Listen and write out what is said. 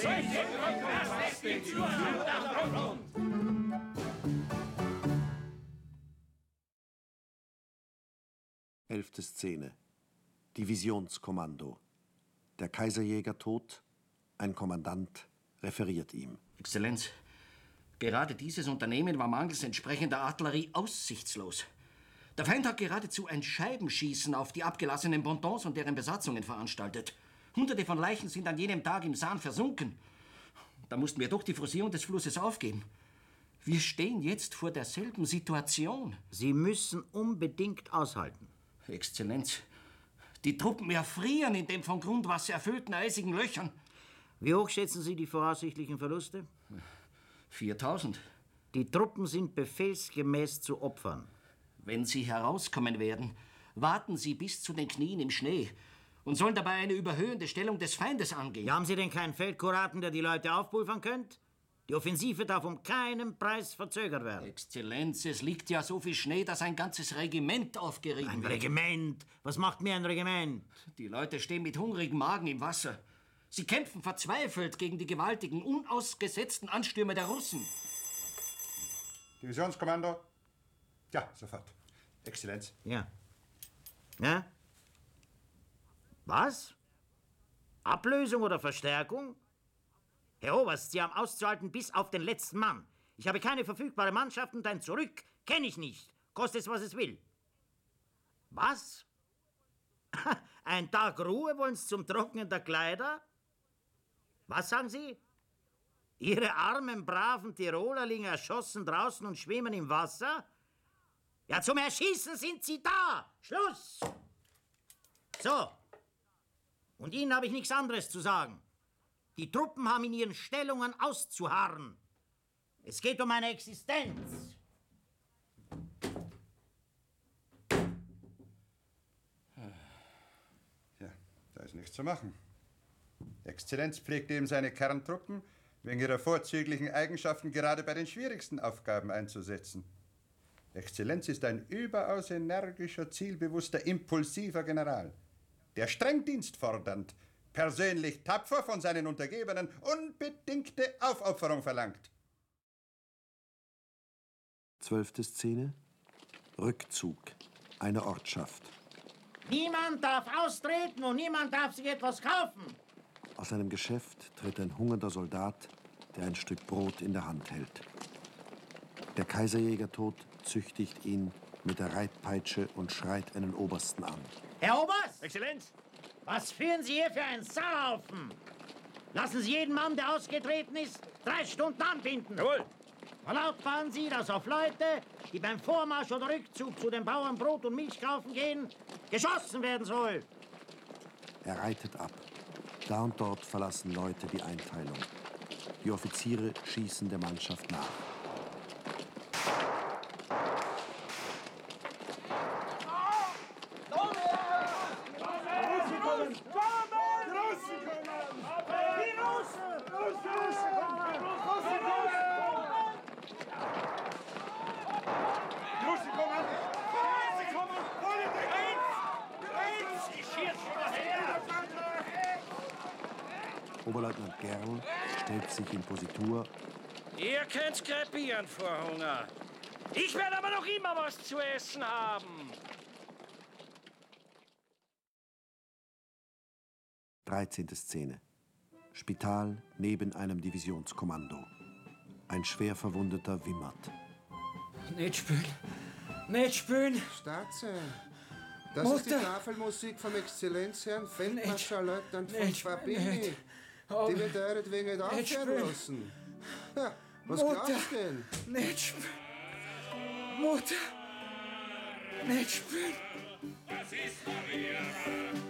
Elfte Szene. Divisionskommando. Der Kaiserjäger tot, ein Kommandant referiert ihm. Exzellenz, gerade dieses Unternehmen war mangels entsprechender Artillerie aussichtslos. Der Feind hat geradezu ein Scheibenschießen auf die abgelassenen Pontons und deren Besatzungen veranstaltet. Hunderte von Leichen sind an jenem Tag im Sahn versunken. Da mussten wir doch die Forcierung des Flusses aufgeben. Wir stehen jetzt vor derselben Situation. Sie müssen unbedingt aushalten. Exzellenz, die Truppen erfrieren in den von Grundwasser erfüllten eisigen Löchern. Wie hoch schätzen Sie die voraussichtlichen Verluste? 4000. Die Truppen sind befehlsgemäß zu opfern. Wenn sie herauskommen werden, warten sie bis zu den Knien im Schnee und sollen dabei eine überhöhende Stellung des Feindes angehen. Ja, haben Sie denn keinen Feldkuraten, der die Leute aufpulvern könnte? Die Offensive darf um keinen Preis verzögert werden. Exzellenz, es liegt ja so viel Schnee, dass ein ganzes Regiment aufgerieben wird. Ein Regiment? Was macht mir ein Regiment? Die Leute stehen mit hungrigem Magen im Wasser. Sie kämpfen verzweifelt gegen die gewaltigen, unausgesetzten Anstürme der Russen. Divisionskommando? Ja, sofort. Exzellenz. Ja. Ja? Was? Ablösung oder Verstärkung? Herr Oberst, Sie haben auszuhalten bis auf den letzten Mann. Ich habe keine verfügbare Mannschaft und ein Zurück kenne ich nicht. Kostet es, was es will. Was? Ein Tag Ruhe wollen Sie zum Trocknen der Kleider? Was sagen Sie? Ihre armen, braven Tiroler liegen erschossen draußen und schwimmen im Wasser? Ja, zum Erschießen sind Sie da! Schluss! So. Und Ihnen habe ich nichts anderes zu sagen. Die Truppen haben in ihren Stellungen auszuharren. Es geht um meine Existenz. Ja, da ist nichts zu machen. Exzellenz pflegt eben seine Kerntruppen wegen ihrer vorzüglichen Eigenschaften gerade bei den schwierigsten Aufgaben einzusetzen. Exzellenz ist ein überaus energischer, zielbewusster, impulsiver General, der streng dienstfordernd, persönlich tapfer von seinen Untergebenen unbedingte Aufopferung verlangt. 12. Szene. Rückzug. Eine Ortschaft. Niemand darf austreten und niemand darf sich etwas kaufen. Aus einem Geschäft tritt ein hungernder Soldat, der ein Stück Brot in der Hand hält. Der Kaiserjäger tot züchtigt ihn mit der Reitpeitsche und schreit einen Obersten an. Herr Oberst! Exzellenz! Was führen Sie hier für einen Sauhaufen? Lassen Sie jeden Mann, der ausgetreten ist, 3 Stunden anbinden. Jawohl! Verlautbaren Sie, dass auf Leute, die beim Vormarsch oder Rückzug zu den Bauern Brot und Milch kaufen gehen, geschossen werden soll. Er reitet ab. Da und dort verlassen Leute die Einteilung. Die Offiziere schießen der Mannschaft nach. Oberleutnant Gerl stellt sich in Positur. Ihr könnt krepieren vor Hunger. Ich werde aber noch immer was zu essen haben. 13. Szene. Spital neben einem Divisionskommando. Ein schwer Verwundeter wimmert. Nicht spülen. Nicht spülen. Staatse, das ist die Tafelmusik vom Exzellenzherrn Feldmarschallleutnant von Fabini. Die wird euretwegen nicht aufhören lassen. Ja, was glaubst du denn? Nicht spülen. Mutter. Nicht spülen. Das ist Maria.